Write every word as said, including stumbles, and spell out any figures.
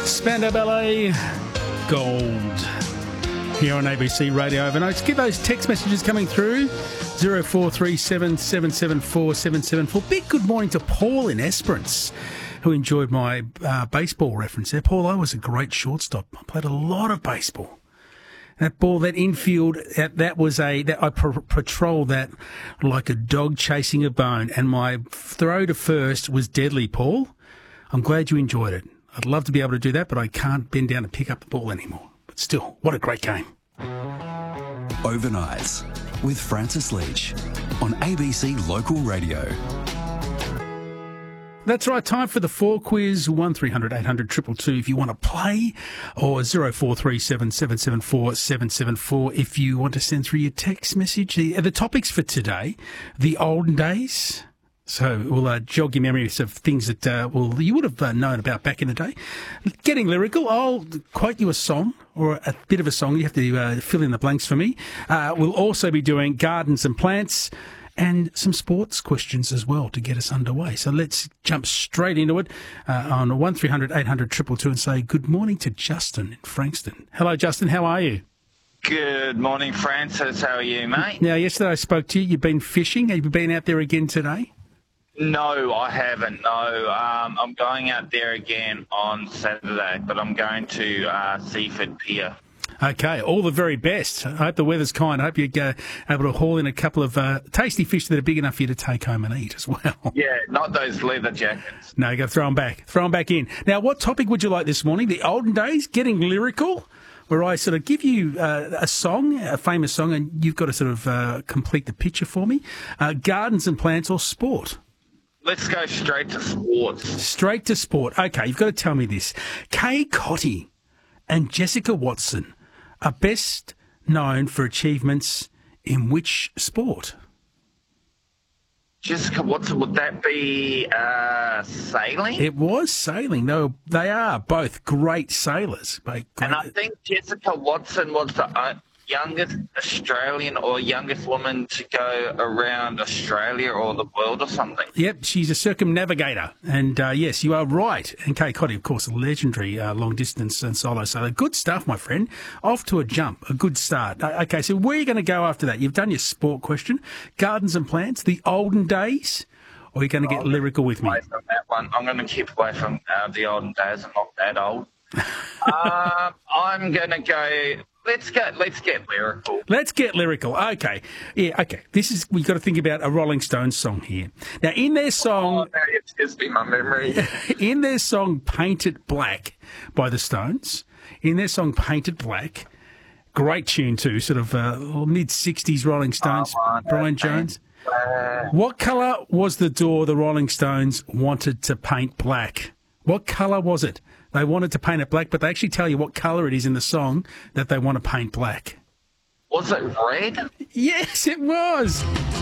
Spandau Ballet, Gold, here on A B C Radio Overnight. Get those text messages coming through, zero four three seven, seven seven four, seven seven four. Big good morning to Paul in Esperance, who enjoyed my uh, baseball reference there. Paul, I was a great shortstop. I played a lot of baseball. That ball, that infield, that, that was a, that I pro- patrolled that like a dog chasing a bone, and my throw to first was deadly, Paul. I'm glad you enjoyed it. I'd love to be able to do that, but I can't bend down to pick up the ball anymore. But still, what a great game. Overnights with Francis Leach on A B C Local Radio. That's right, time for the four quiz, one three hundred eight hundred two two two if you want to play, or zero four three seven, seven seven four, seven seven four if you want to send through your text message. The, the topics for today, the olden days. So we'll uh, jog your memories of things that uh, well you would have uh, known about back in the day. Getting lyrical, I'll quote you a song or a bit of a song. You have to uh, fill in the blanks for me. Uh, we'll also be doing gardens and plants and some sports questions as well to get us underway. So let's jump straight into it uh, on one three hundred eight hundred two two two and say good morning to Justin in Frankston. Hello, Justin. How are you? Good morning, Francis. How are you, mate? Now, yesterday I spoke to you. You've been fishing. Have you been out there again today? No, I haven't, no. Um, I'm going out there again on Saturday, but I'm going to uh, Seaford Pier. Okay, all the very best. I hope the weather's kind. I hope you're uh, able to haul in a couple of uh, tasty fish that are big enough for you to take home and eat as well. Yeah, not those leather jackets. No, you got to throw them back. Throw them back in. Now, what topic would you like this morning? The olden days, getting lyrical, where I sort of give you uh, a song, a famous song, and you've got to sort of uh, complete the picture for me. Uh, gardens and plants or sport? Let's go straight to sports. Straight to sport. Okay, you've got to tell me this. Kay Cotty and Jessica Watson are best known for achievements in which sport? Jessica Watson, would that be uh, sailing? It was sailing. No, they are both great sailors. Great. And I think Jessica Watson was the uh, youngest Australian or youngest woman to go around Australia or the world or something. Yep, she's a circumnavigator. And uh, yes, you are right. And Kay Cotty, of course, a legendary uh, long-distance and solo sailor. Good stuff, my friend. Off to a jump. A good start. Uh, okay, so where are you going to go after that? You've done your sport question. Gardens and plants, the olden days, or are you going to get I'm lyrical with me? Away from that one. I'm going to keep away from uh, the olden days. I'm not that old. uh, I'm going to go... Let's go. Let's get lyrical. Let's get lyrical. Okay. Yeah, okay. This is, we've got to think about a Rolling Stones song here. Now, in their song... Oh, now you're testing my memory. In their song Paint It Black by the Stones, in their song Paint It Black, great tune too, sort of uh, mid-sixties Rolling Stones, oh, Brian Jones. What colour was the door the Rolling Stones wanted to paint black? What colour was it? They wanted to paint it black, but they actually tell you what colour it is in the song that they want to paint black. Was it red? Yes, it was.